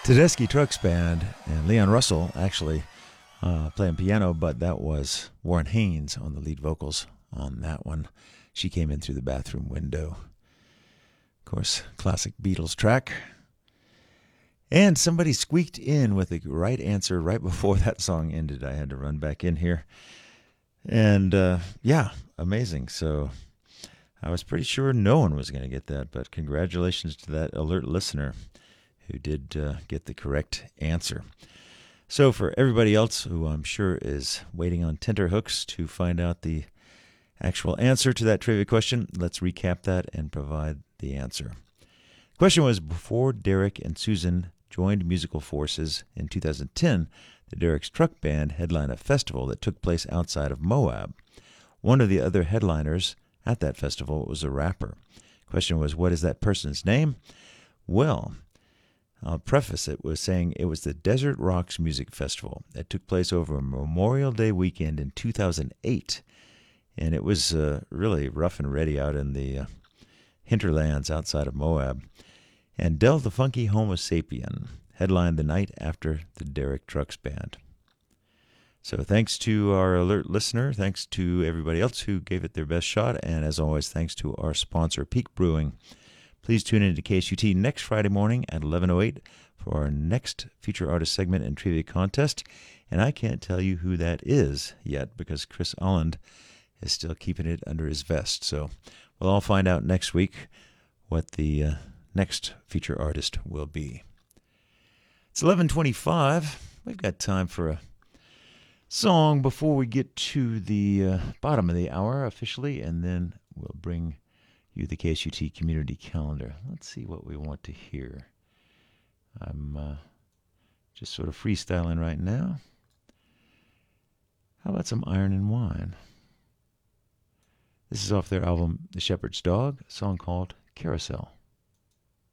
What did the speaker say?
Tedeschi Trucks Band and Leon Russell actually playing piano, but that was Warren Haynes on the lead vocals on that one. She came in through the bathroom window. Of course, classic Beatles track. And somebody squeaked in with the right answer right before that song ended. I had to run back in here. And yeah, amazing. So I was pretty sure no one was going to get that, but congratulations to that alert listener who did get the correct answer. So for everybody else who I'm sure is waiting on tenterhooks to find out the actual answer to that trivia question, let's recap that and provide the answer. The question was, before Derek and Susan joined Musical Forces in 2010, the Derek's Truck Band headlined a festival that took place outside of Moab. One of the other headliners at that festival was a rapper. The question was, what is that person's name? Well, I'll preface it with saying it was the Desert Rocks Music Festival that took place over Memorial Day weekend in 2008. And it was really rough and ready out in the hinterlands outside of Moab. And Del the Funky Homo Sapien headlined the night after the Derek Trucks Band. So thanks to our alert listener, thanks to everybody else who gave it their best shot, and as always, thanks to our sponsor, Peak Brewing. Please tune in to KSUT next Friday morning at 11:08 for our next feature artist segment and trivia contest. And I can't tell you who that is yet because Chris Olland is still keeping it under his vest. So we'll all find out next week what the next feature artist will be. It's 11:25. We've got time for a song before we get to the bottom of the hour officially, and then we'll bring you the KSUT community calendar. Let's see what we want to hear. I'm just sort of freestyling right now. How about some Iron and Wine? This is off their album The Shepherd's Dog, a song called Carousel.